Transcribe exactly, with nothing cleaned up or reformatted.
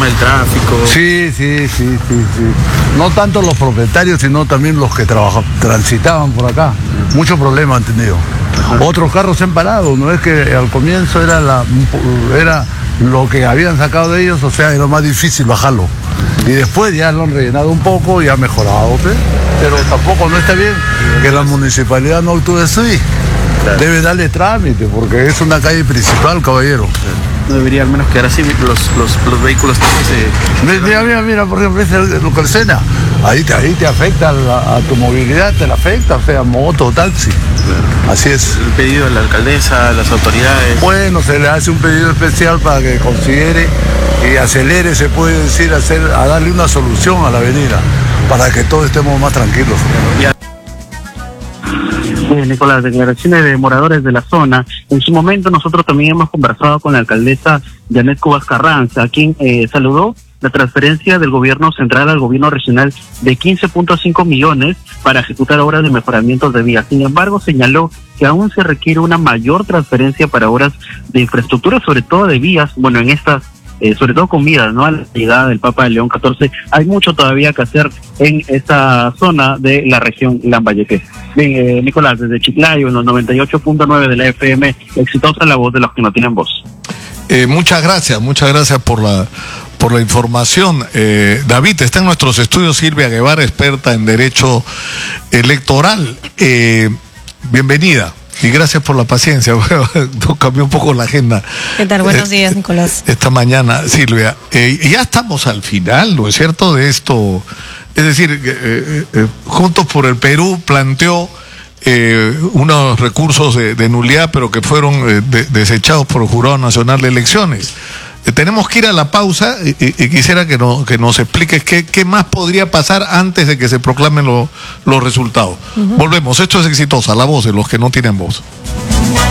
tema del tráfico. Sí, sí, sí, sí, sí. No tanto los propietarios, sino también los que trabajaban, transitaban por acá. Mucho problema han tenido. Ajá. Otros carros se han parado, no es que al comienzo era la era lo que habían sacado de ellos, o sea, era más difícil bajarlo. Y después ya lo han rellenado un poco y ha mejorado, ¿sí? Pero tampoco no está bien que la municipalidad no actúe así. Claro. Debe darle trámite, porque es una calle principal, caballero. No debería al menos quedar así los, los, los vehículos que se... Mira, mira, mira, por ejemplo, ese Lucalcena, ahí te, ahí te afecta a, la, a tu movilidad, te la afecta, o sea, moto, taxi. Claro. Así es. El pedido a la alcaldesa, a las autoridades. Bueno, se le hace un pedido especial para que considere y acelere, se puede decir, hacer, a darle una solución a la avenida, para que todos estemos más tranquilos. Ya. Bien, Nicolás, declaraciones de moradores de la zona. En su momento nosotros también hemos conversado con la alcaldesa Janet Cubas Carranza, quien eh, saludó la transferencia del gobierno central al gobierno regional de quince punto cinco millones para ejecutar obras de mejoramiento de vías. Sin embargo, señaló que aún se requiere una mayor transferencia para obras de infraestructura, sobre todo de vías, bueno, en estas Eh, sobre todo con miras, ¿no?, a la llegada del Papa León catorce. Hay mucho todavía que hacer en esta zona de la región Lambayeque. Bien, eh, Nicolás, desde Chiclayo, en los noventa y ocho punto nueve de la F M, exitosa la voz de los que no tienen voz. Eh, muchas gracias, muchas gracias por la por la información. Eh, David, está en nuestros estudios Silvia Guevara, experta en Derecho Electoral. Eh, bienvenida. Y gracias por la paciencia, cambió un poco la agenda. ¿Qué tal? Buenos eh, días, Nicolás. Esta mañana, Silvia. Eh, ya estamos al final, ¿no es cierto?, de esto. Es decir, eh, eh, Juntos por el Perú planteó eh, unos recursos de, de nulidad, pero que fueron eh, de, desechados por el Jurado Nacional de Elecciones. Eh, tenemos que ir a la pausa y, y, y quisiera que, no, que nos expliques qué, qué más podría pasar antes de que se proclamen lo, los resultados. Uh-huh. Volvemos, esto es Exitosa, la voz de los que no tienen voz.